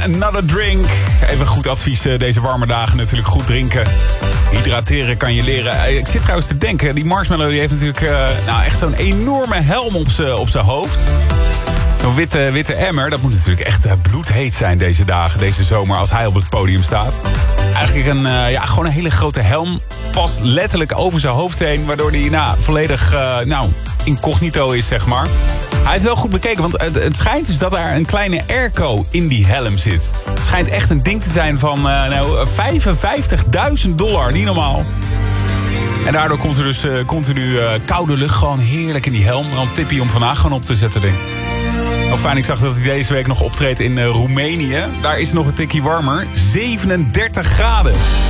Another Drink. Even goed advies deze warme dagen natuurlijk. Goed drinken. Hydrateren kan je leren. Ik zit trouwens te denken. Die Marshmello die heeft natuurlijk echt zo'n enorme helm op zijn hoofd. Zo'n witte emmer. Dat moet natuurlijk echt bloedheet zijn deze dagen. Deze zomer als hij op het podium staat. Eigenlijk gewoon een hele grote helm. Past letterlijk over zijn hoofd heen. Waardoor hij volledig incognito is, zeg maar. Hij heeft wel goed bekeken, want het schijnt dus dat er een kleine airco in die helm zit. Het schijnt echt een ding te zijn van $55.000. Niet normaal. En daardoor komt er dus continu koude lucht gewoon heerlijk in die helm. En dan tip je om vandaag gewoon op te zetten, denk ik. Ook fijn, ik zag dat hij deze week nog optreedt in Roemenië. Daar is het nog een tikkie warmer. 37 graden.